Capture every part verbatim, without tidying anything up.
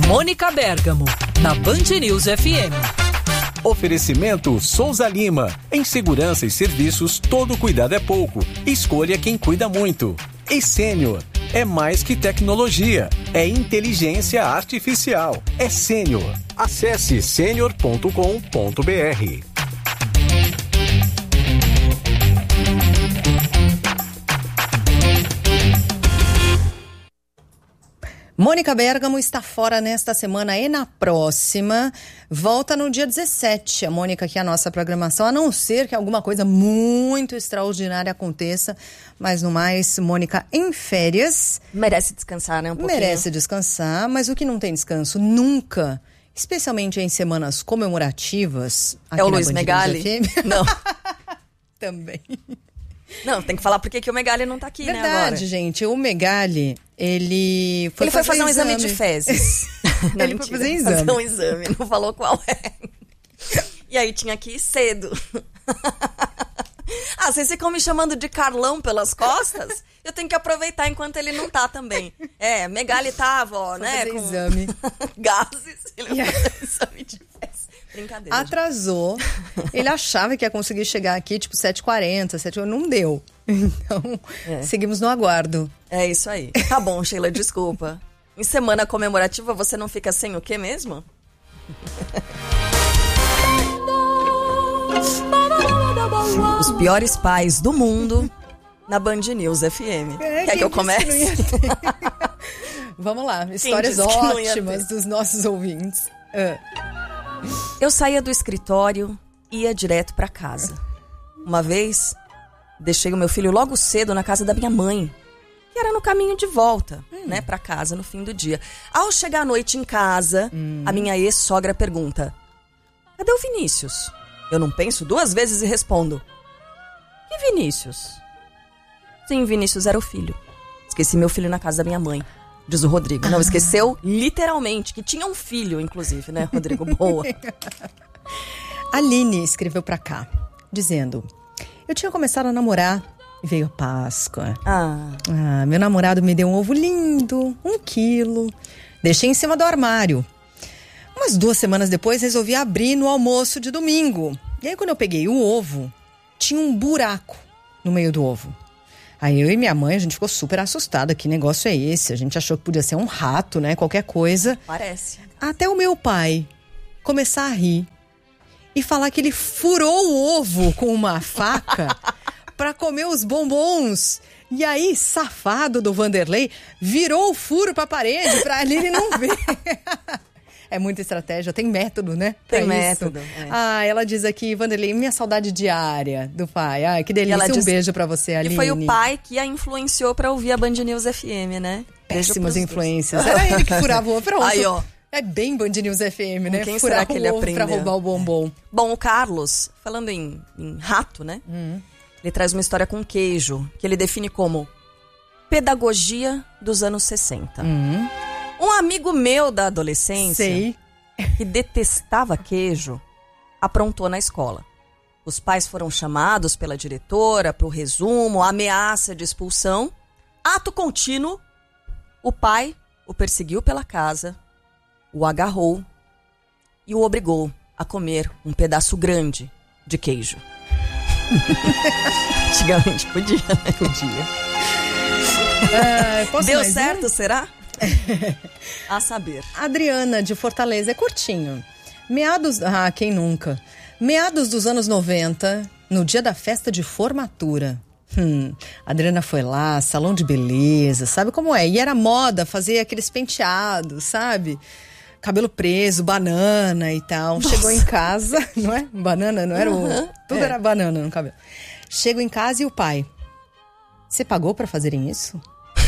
Mônica Bergamo, na Band News F M. Oferecimento Souza Lima. Em segurança e serviços, todo cuidado é pouco. Escolha quem cuida muito. E Sênior. É mais que tecnologia. É inteligência artificial. É Sênior. Acesse sênior ponto com ponto b r. Mônica Bergamo está fora nesta semana e na próxima volta no dia dezessete. A Mônica aqui é a nossa programação, a não ser que alguma coisa muito extraordinária aconteça. Mas no mais, Mônica em férias. Merece descansar, né? Um pouquinho. Merece descansar, mas o que não tem descanso nunca, especialmente em semanas comemorativas. É o Luiz Megali? Não. Também. Não, tem que falar por que o Megali não tá aqui, Verdade, né, agora. Verdade, gente. O Megali, ele foi ele fazer, foi fazer um exame, exame de fezes. Não, ele mentira, foi fazer exame. fazer um exame, não falou qual é. E aí tinha que ir cedo. Ah, vocês ficam me chamando de Carlão pelas costas? Eu tenho que aproveitar enquanto ele não tá também. É, Megali tava, ó, foi né? Fazer com exame. gases. Ele Yeah. foi fazer exame de fezes. Brincadeira. Atrasou. Ele achava que ia conseguir chegar aqui, tipo, sete e quarenta, sete e quarenta. Não deu. Então, é. seguimos no aguardo. É isso aí. Tá bom, Sheila, desculpa. Em semana comemorativa, você não fica sem o quê mesmo? Os piores pais do mundo na Band News F M. É, Quer que eu comece? Que Vamos lá. Histórias ótimas dos nossos ouvintes. Uh. Eu saía do escritório e ia direto pra casa. Uma vez, deixei o meu filho logo cedo na casa da minha mãe, que era no caminho de volta, hum. né, pra casa no fim do dia. Ao chegar à noite em casa, hum. a minha ex-sogra pergunta: cadê o Vinícius? Eu não penso duas vezes e respondo: que Vinícius? Sim, Vinícius era o filho. Esqueci meu filho na casa da minha mãe. Diz o Rodrigo. Não, esqueceu literalmente, que tinha um filho, inclusive, né, Rodrigo? Boa. Aline escreveu pra cá, dizendo: eu tinha começado a namorar e veio a Páscoa. Ah. ah. Meu namorado me deu um ovo lindo, um quilo. Deixei em cima do armário. Umas duas semanas depois, resolvi abrir no almoço de domingo. E aí, quando eu peguei o ovo, tinha um buraco no meio do ovo. Aí eu e minha mãe, a gente ficou super assustada. Que negócio é esse? A gente achou que podia ser um rato, né? Qualquer coisa. Parece. Até o meu pai começar a rir e falar que ele furou o ovo com uma faca pra comer os bombons. E aí, safado do Vanderlei, virou o furo pra parede pra Aline não ver. É muita estratégia, tem método, né? Tem método. É. Ah, ela diz aqui, Vanderlei, minha saudade diária do pai. Ai, que delícia, um diz... beijo pra você, Aline. E foi o pai que a influenciou pra ouvir a Band News F M, né? Péssimas influências. Dois. Era ele que furava o ovo, pronto. Aí, ó. É bem Band News F M, né? Quem Furar será que ele o ovo aprendeu? pra roubar o bombom. Bom, o Carlos, falando em, em rato, né? Hum. Ele traz uma história com queijo, que ele define como pedagogia dos anos sessenta. Hum. Um amigo meu da adolescência, Sei. que detestava queijo, aprontou na escola. Os pais foram chamados pela diretora para o resumo, ameaça de expulsão. Ato contínuo, o pai o perseguiu pela casa, o agarrou e o obrigou a comer um pedaço grande de queijo. Antigamente podia, né? Podia. Ah, Deu certo, um? Será? A saber. Adriana, de Fortaleza, é curtinho. Meados... Ah, quem nunca? Meados dos anos noventa, no dia da festa de formatura. Hum, a Adriana foi lá, salão de beleza, sabe como é? E era moda fazer aqueles penteados, sabe? Cabelo preso, banana e tal. Nossa. Chegou em casa, não é? Banana, não era uhum, o... Tudo é. Era banana no cabelo. Chegou em casa e o pai: você pagou pra fazerem isso?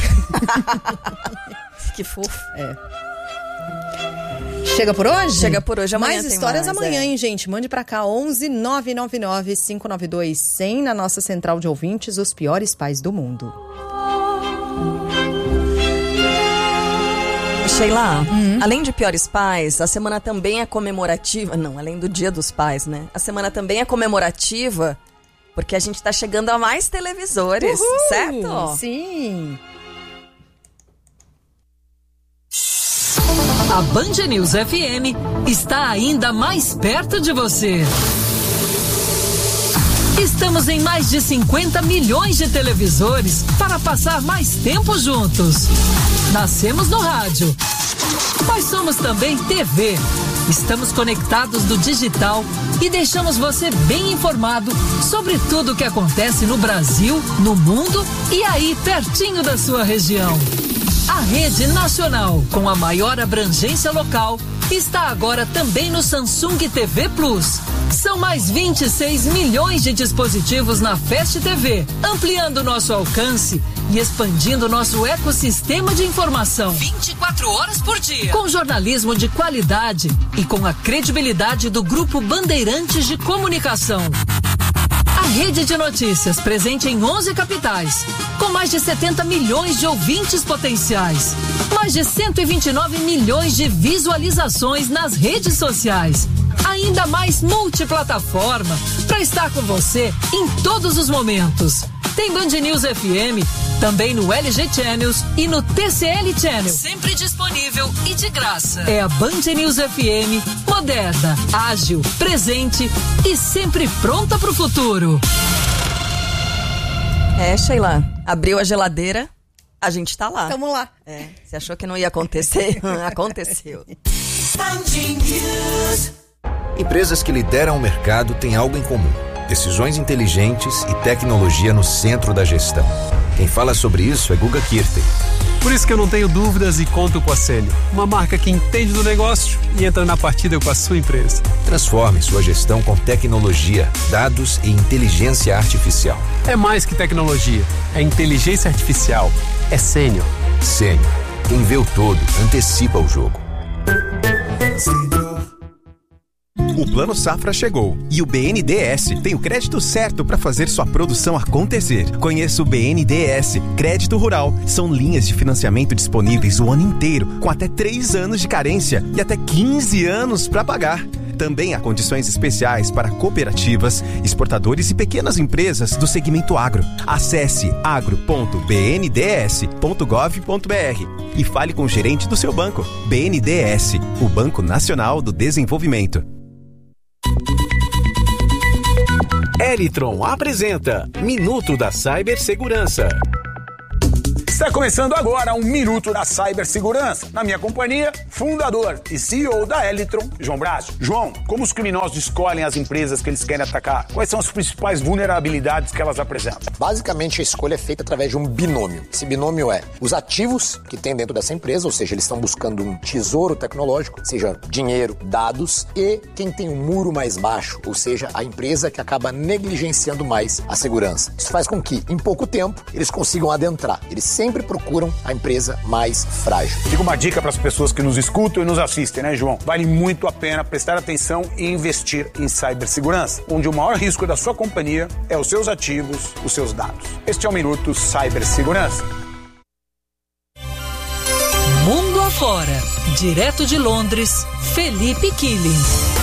Que fofo. É. Chega por hoje? Chega por hoje, amanhã mais tem histórias mais, amanhã, é. hein, gente? Mande pra cá, onze nove nove nove, cinco nove dois, cem, na nossa central de ouvintes, os piores pais do mundo. Sheila, uhum. além de piores pais, a semana também é comemorativa. Não, além do Dia dos Pais, né? A semana também é comemorativa porque a gente tá chegando a mais televisores, Uhul, certo? Sim. A Band News F M está ainda mais perto de você. Estamos em mais de cinquenta milhões de televisores para passar mais tempo juntos. Nascemos no rádio, mas somos também T V. Estamos conectados do digital e deixamos você bem informado sobre tudo o que acontece no Brasil, no mundo e aí pertinho da sua região. A rede nacional, com a maior abrangência local, está agora também no Samsung T V Plus. São mais vinte e seis milhões de dispositivos na Fast T V, ampliando nosso alcance e expandindo nosso ecossistema de informação. vinte e quatro horas por dia. Com jornalismo de qualidade e com a credibilidade do Grupo Bandeirantes de Comunicação. A rede de notícias presente em onze capitais, com mais de setenta milhões de ouvintes potenciais, mais de cento e vinte e nove milhões de visualizações nas redes sociais. Ainda mais multiplataforma para estar com você em todos os momentos. Tem Band News F M também no L G Channels e no T C L Channel. Sempre disponível e de graça. É a Band News F M, moderna, ágil, presente e sempre pronta pro futuro. É, Sheila, abriu a geladeira, a gente tá lá. Tamo lá. É, você achou que não ia acontecer? Aconteceu. Empresas que lideram o mercado têm algo em comum: decisões inteligentes e tecnologia no centro da gestão. Quem fala sobre isso é Guga Kirten. Por isso que eu não tenho dúvidas e conto com a Sênior, uma marca que entende do negócio e entra na partida com a sua empresa. Transforme sua gestão com tecnologia, dados e inteligência artificial. É mais que tecnologia, é inteligência artificial, é Sênior. Sênior, quem vê o todo, antecipa o jogo. O Plano Safra chegou e o B N D E S tem o crédito certo para fazer sua produção acontecer. Conheça o B N D E S Crédito Rural. São linhas de financiamento disponíveis o ano inteiro, com até três anos de carência e até quinze anos para pagar. Também há condições especiais para cooperativas, exportadores e pequenas empresas do segmento agro. Acesse agro ponto b n d s ponto gov ponto b r e fale com o gerente do seu banco. B N D E S, o Banco Nacional do Desenvolvimento. Elitron apresenta Minuto da Cibersegurança. Está começando agora um Minuto da Cibersegurança. Na minha companhia, fundador e C E O da Elitron, João Bracho. João, como os criminosos escolhem as empresas que eles querem atacar? Quais são as principais vulnerabilidades que elas apresentam? Basicamente, a escolha é feita através de um binômio. Esse binômio é os ativos que tem dentro dessa empresa, ou seja, eles estão buscando um tesouro tecnológico, seja dinheiro, dados, e quem tem um muro mais baixo, ou seja, a empresa que acaba negligenciando mais a segurança. Isso faz com que, em pouco tempo, eles consigam adentrar. Eles sempre sempre procuram a empresa mais frágil. Fica uma dica para as pessoas que nos escutam e nos assistem, né, João? Vale muito a pena prestar atenção e investir em cibersegurança, onde o maior risco da sua companhia é os seus ativos, os seus dados. Este é o Minuto Cibersegurança. Mundo afora, direto de Londres, Felipe Killing.